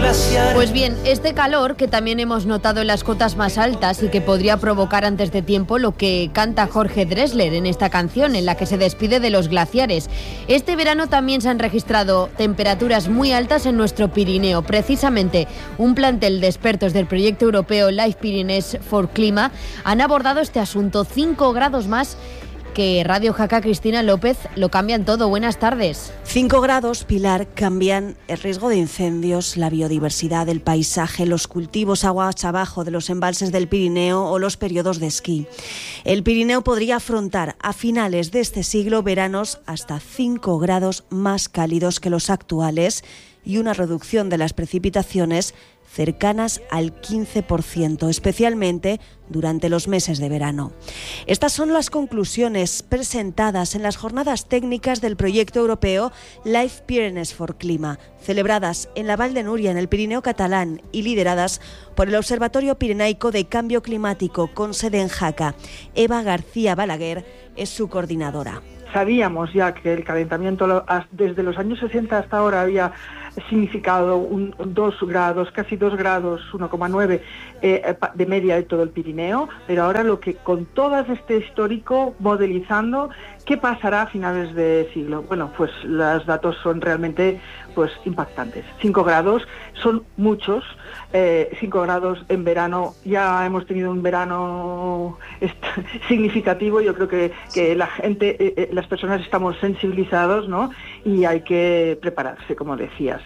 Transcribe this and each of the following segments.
glaciares. Pues bien, este calor que también hemos notado en las cotas más altas y que podría provocar antes de tiempo lo que canta Jorge Drexler en esta canción en la que se despide de los glaciares. Este verano también se han registrado temperaturas muy altas en nuestro Pirineo. Precisamente un plantel de expertos del proyecto europeo Life Pyrenees for Clima han abordado este asunto. 5 grados más que Radio Jaca. Cristina López, lo cambian todo. Buenas tardes. 5 grados, Pilar, cambian el riesgo de incendios, la biodiversidad del paisaje, los cultivos aguas abajo de los embalses del Pirineo o los periodos de esquí. El Pirineo podría afrontar a finales de este siglo veranos hasta 5 grados más cálidos que los actuales y una reducción de las precipitaciones cercanas al 15%, especialmente durante los meses de verano. Estas son las conclusiones presentadas en las jornadas técnicas del proyecto europeo Life Pyrenees for Clima, celebradas en la Val de Núria, en el Pirineo catalán, y lideradas por el Observatorio Pirenaico de Cambio Climático, con sede en Jaca. Eva García Balaguer es su coordinadora. Sabíamos ya que el calentamiento desde los años 60 hasta ahora había significado 2 grados, casi 2 grados, 1,9 de media de todo el Pirineo, pero ahora lo que con todo este histórico modelizando, ¿qué pasará a finales de siglo? Bueno, pues los datos son realmente impactantes. 5 grados son muchos, 5 grados en verano, ya hemos tenido un verano significativo. Yo creo que la gente, las personas estamos sensibilizados, ¿no? Y hay que prepararse, como decías.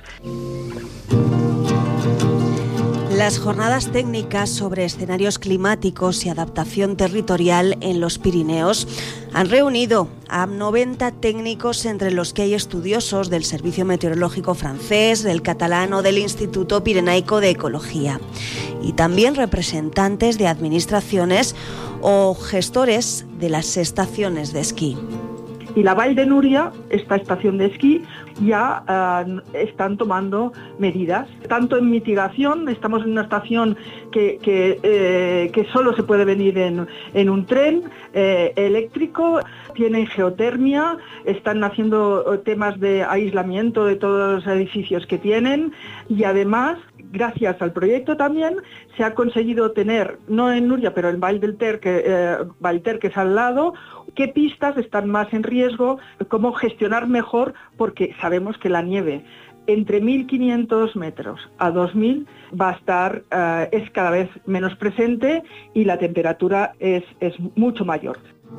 Las jornadas técnicas sobre escenarios climáticos y adaptación territorial en los Pirineos han reunido a 90 técnicos, entre los que hay estudiosos del Servicio Meteorológico francés, del catalán o del Instituto Pirenaico de Ecología, y también representantes de administraciones o gestores de las estaciones de esquí. Y la Val de Núria, esta estación de esquí, ya están tomando medidas, tanto en mitigación. Estamos en una estación que solo se puede venir en un tren eléctrico, tienen geotermia, están haciendo temas de aislamiento de todos los edificios que tienen, y además, gracias al proyecto también, se ha conseguido tener, no en Núria, pero en Val del Ter, que es al lado, qué pistas están más en riesgo, cómo gestionar mejor, porque sabemos que la nieve entre 1.500 metros a 2.000 va a estar, es cada vez menos presente, y la temperatura es mucho mayor.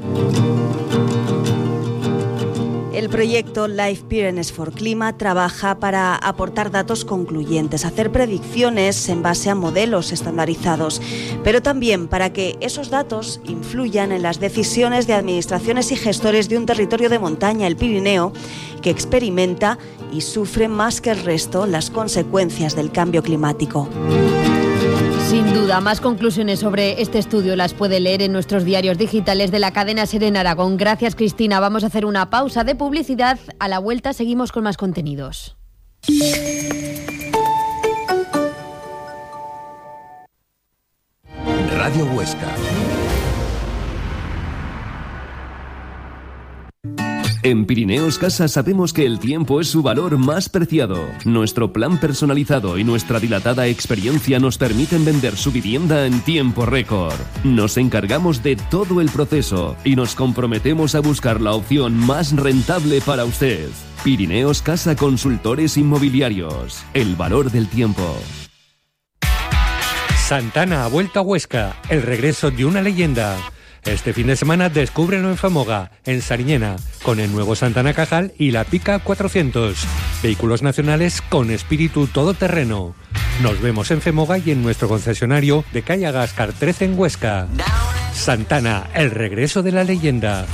El proyecto Life Pyrenees for Clima trabaja para aportar datos concluyentes, hacer predicciones en base a modelos estandarizados, pero también para que esos datos influyan en las decisiones de administraciones y gestores de un territorio de montaña, el Pirineo, que experimenta y sufre más que el resto las consecuencias del cambio climático. Sin duda, más conclusiones sobre este estudio las puede leer en nuestros diarios digitales de la cadena SER en Aragón. Gracias, Cristina. Vamos a hacer una pausa de publicidad. A la vuelta seguimos con más contenidos. Radio Huesca. En Pirineos Casa sabemos que el tiempo es su valor más preciado. Nuestro plan personalizado y nuestra dilatada experiencia nos permiten vender su vivienda en tiempo récord. Nos encargamos de todo el proceso y nos comprometemos a buscar la opción más rentable para usted. Pirineos Casa Consultores Inmobiliarios. El valor del tiempo. Santana ha vuelto a Huesca. El regreso de una leyenda. Este fin de semana descúbrelo en Famoga, en Sariñena, con el nuevo Santana Cajal y la Pica 400. Vehículos nacionales con espíritu todoterreno. Nos vemos en Famoga y en nuestro concesionario de calle Agascar 13 en Huesca. Santana, el regreso de la leyenda.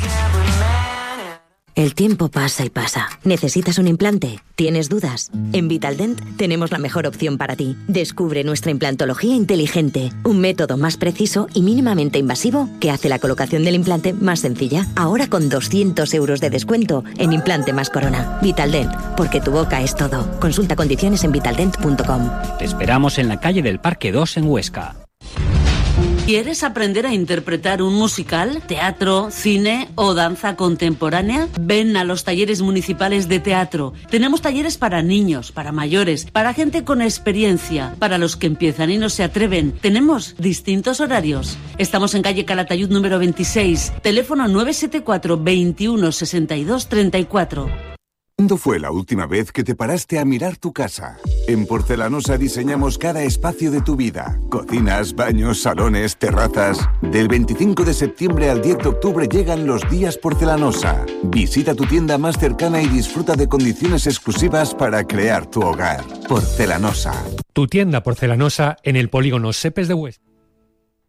El tiempo pasa y pasa. ¿Necesitas un implante? ¿Tienes dudas? En Vitaldent tenemos la mejor opción para ti. Descubre nuestra implantología inteligente, un método más preciso y mínimamente invasivo que hace la colocación del implante más sencilla. Ahora con 200 euros de descuento en implante más corona. Vitaldent, porque tu boca es todo. Consulta condiciones en vitaldent.com. Te esperamos en la calle del Parque 2 en Huesca. ¿Quieres aprender a interpretar un musical, teatro, cine o danza contemporánea? Ven a los talleres municipales de teatro. Tenemos talleres para niños, para mayores, para gente con experiencia, para los que empiezan y no se atreven. Tenemos distintos horarios. Estamos en calle Calatayud número 26, teléfono 974 21 62 34. ¿Cuándo fue la última vez que te paraste a mirar tu casa? En Porcelanosa diseñamos cada espacio de tu vida. Cocinas, baños, salones, terrazas. Del 25 de septiembre al 10 de octubre llegan los días Porcelanosa. Visita tu tienda más cercana y disfruta de condiciones exclusivas para crear tu hogar. Porcelanosa. Tu tienda Porcelanosa en el polígono Sepes de Huesca.